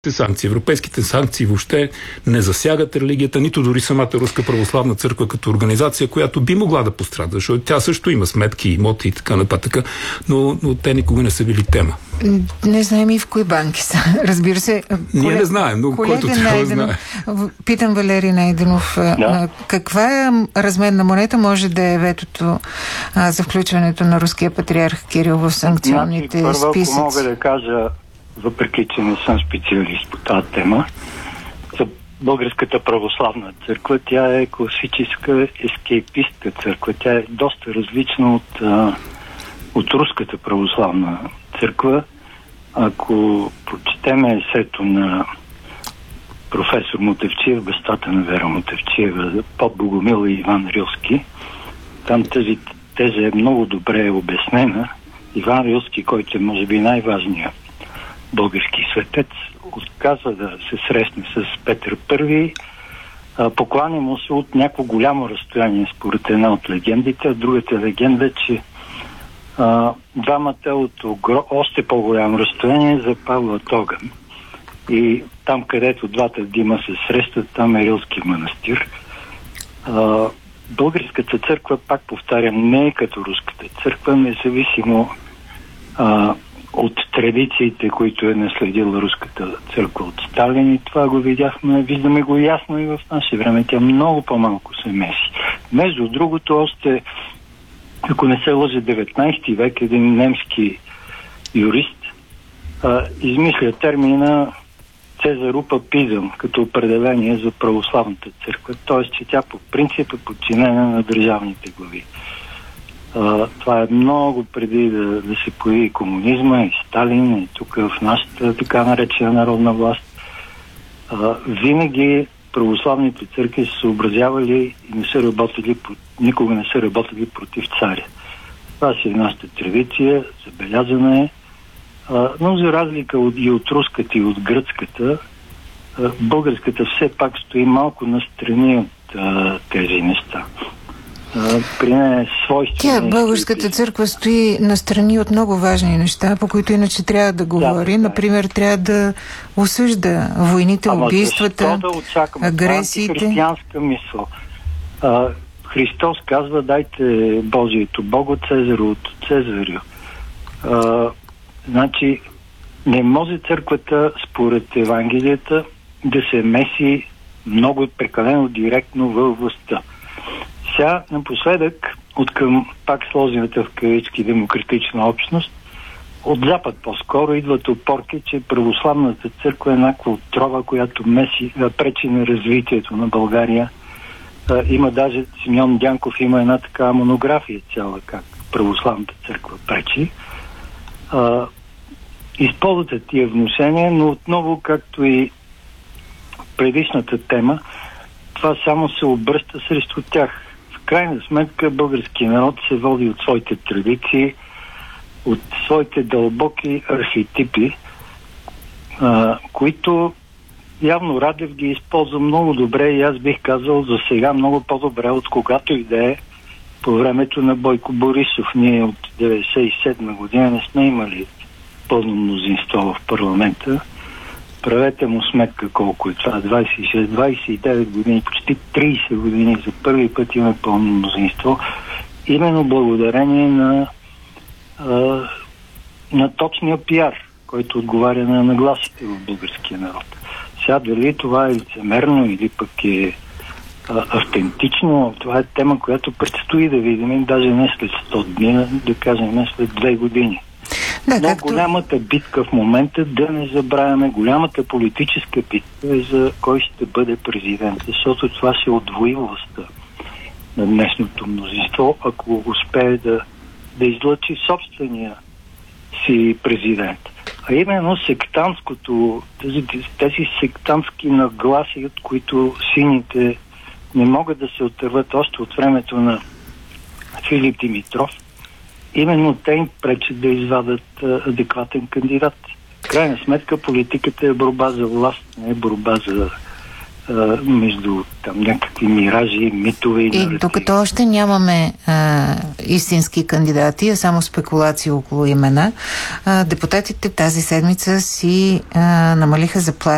санкции. Европейските санкции въобще не засягат религията, нито дори самата Руска православна църква като организация, която би могла да пострада, защото тя също има сметки, имоти и така нататък, но те никога не са били тема. Не знаем и в кои банки са. Разбира се. Ние не знаем, но който трябва да знае. Питам Валери Найденов, каква размен на монета може да е ветото за включването на руския патриарх Кирил в санкционните списъци? Първо, ако мога да кажа, въпреки че не съм специалист по тази тема, за Българската православна църква, тя е класическа ескейпистка църква. Тя е доста различна от Руската православна църква. Ако прочетеме есето на професор Мутафчиев, Бестата на Вера Мутафчиева, Поп Богомил и Иван Рилски, там тази теза е много добре обяснена. Иван Рилски, който е може би най-важният български светец, отказва да се срещне с Петър I. Покланя му се от някакво голямо разстояние, според една от легендите, а другата легенда е, че двамата от още по-голямо разстояние запалват огън. И там, където двата дима се срещат, там е Рилски манастир. Българската църква, пак повтарям, не е като Руската църква, независимо от традициите, които е наследила Руската църква от Сталин, и това го видяхме, виждаме го ясно и в наше време. Тя много по-малко се меси. Между другото, още, ако не се лъже, 19 век, един немски юрист измисля термина цезаропапизъм като определение за православната църква, т.е. че тя по принцип е подчинена на държавните глави. Това е много преди да се появи комунизма и Сталин, и тук в нашата така наречена народна власт. Винаги православните църкви са съобразявали и никога не са работили против царя. Това си е нашата традиция, забелязана е. Но за разлика и от руската и от гръцката, българската все пак стои малко настрани от тези неща. При нея е свойствено. Българската църква стои настрани от много важни неща, по които иначе трябва да говори. Например, трябва да осъжда войните, убийствата, агресиите. Това е християнска мисъл. Христос казва: дайте Божието Богу, Цезаровото Цезарю. Значи не може църквата според Евангелията да се меси много прекалено директно във властта. Сега напоследък от към пак сложената в кавички демократична общност, от Запад по-скоро идват опорки, че православната църква е някаква отрова, която пречи на развитието на България. Има даже Симеон Дянков има една такава монография цяла, как православната църква пречи. Използвате тия внушения, но отново, както и предишната тема, това само се обръща срещу тях. В крайна сметка българският народ се води от своите традиции, от своите дълбоки архетипи, които явно Радев ги използва много добре, и аз бих казал за сега много по-добре от когато и да е по времето на Бойко Борисов. Ние от 1997 година не сме имали пълно мнозинство в парламента. Правете му сметка колко е това. 26, 29 години, почти 30 години за първи път имаме пълно мнозинство. Именно благодарение на точния пиар, който отговаря на нагласите в българския народ. Сега дали това е лицемерно или пък е автентично, това е тема, която предстои да видим, даже не след 100 дни, да кажем не след 2 години. Но голямата битка в момента, да не забравяме, голямата политическа битка е за кой ще бъде президент, защото това ще отвои властта на днешното мнозинство, ако успее да излъчи собствения си президент. А именно сектантското, тези сектантски нагласи, от които сините не могат да се отърват още от времето на Филип Димитров, именно те им пречат да извадат адекватен кандидат. В крайна сметка политиката е борба за власт, не е борба за между там някакви миражи, митове и докато още нямаме истински кандидати, а само спекулации около имена, депутатите тази седмица си намалиха заплати